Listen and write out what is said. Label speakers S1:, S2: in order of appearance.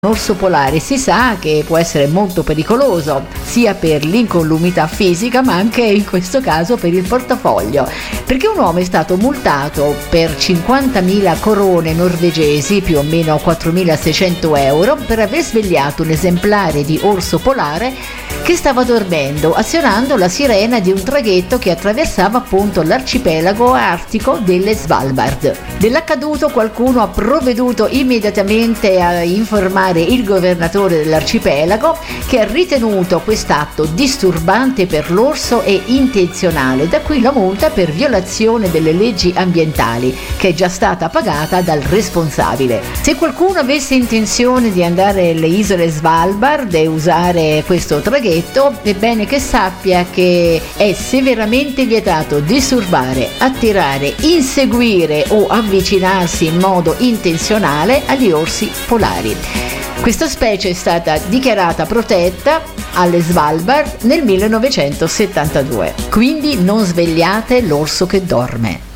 S1: Un orso polare si sa che può essere molto pericoloso, sia per l'incolumità fisica ma anche in questo caso per il portafoglio, perché un uomo è stato multato per 50.000 corone norvegesi, più o meno 4.600 euro, per aver svegliato un esemplare di orso polare che stava dormendo, azionando la sirena di un traghetto che attraversava appunto l'arcipelago artico delle Svalbard. Dell'accaduto qualcuno ha provveduto immediatamente a informare il governatore dell'arcipelago, che ha ritenuto quest'atto disturbante per l'orso e intenzionale, da qui la multa per violazione delle leggi ambientali, che è già stata pagata dal responsabile. Se qualcuno avesse intenzione di andare alle isole Svalbard e usare questo traghetto, è bene che sappia che è severamente vietato disturbare, attirare, inseguire o avvicinarsi in modo intenzionale agli orsi polari. Questa specie è stata dichiarata protetta alle Svalbard nel 1972, quindi non svegliate l'orso che dorme.